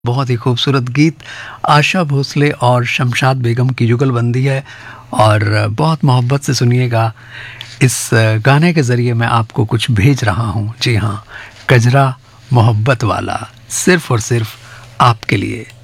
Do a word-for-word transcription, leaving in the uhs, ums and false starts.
बहुत ही खूबसूरत गीत आशा भोसले और शमशाद बेगम की जुगलबंदी है और बहुत मोहब्बत से सुनिएगा। इस गाने के ज़रिए मैं आपको कुछ भेज रहा हूँ। जी हाँ, कजरा मोहब्बत वाला सिर्फ़ और सिर्फ़ आपके लिए।